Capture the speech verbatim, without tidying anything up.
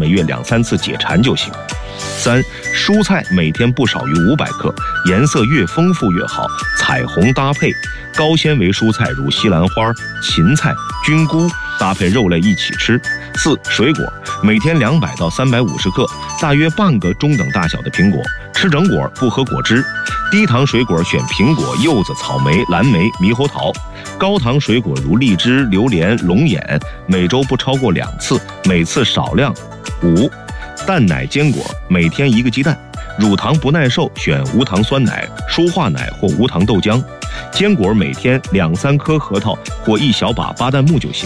月两三次解馋就行。三、蔬菜每天不少于五百克，颜色越丰富越好，彩虹搭配。高纤维蔬菜如西兰花、芹菜、菌菇，搭配肉类一起吃。四、水果每天两百到三百五十克，大约半个中等大小的苹果，吃整果不喝果汁。低糖水果选苹果、柚子、草莓、蓝莓、猕猴桃。高糖水果如荔枝、榴莲、龙眼，每周不超过两次，每次少量。五、蛋奶坚果每天一个鸡蛋。乳糖不耐受选无糖酸奶、舒化奶或无糖豆浆。坚果每天两三颗核桃或一小把巴旦木就行。